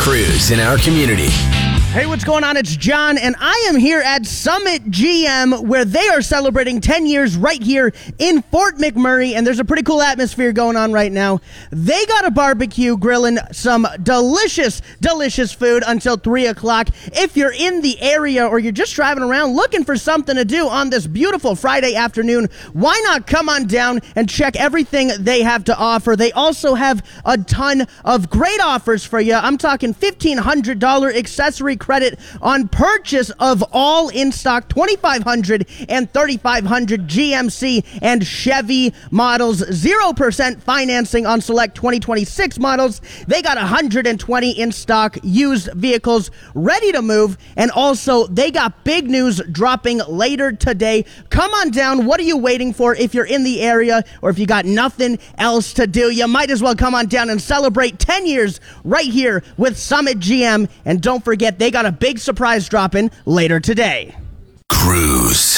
Cruise in our community. Hey, what's going on? It's John, and I am here at Summit GM, where they are celebrating 10 years right here in Fort McMurray, and there's a pretty cool atmosphere going on right now. They got a barbecue grilling some delicious, delicious food until 3 o'clock. If you're in the area or you're just driving around looking for something to do on this beautiful Friday afternoon, why not come on down and check everything they have to offer? They also have a ton of great offers for you. I'm talking $1,500 accessory credit on purchase of all in stock 2500 and 3500 GMC and Chevy models, 0% financing on select 2026 models. They got 120 in stock used vehicles ready to move, and also they got big news dropping later today. Come on down. What are you waiting for? If you're in the area or if you got nothing else to do, you might as well come on down and celebrate 10 years right here with Summit GM. And don't forget, they got a big surprise dropping later today. Cruise.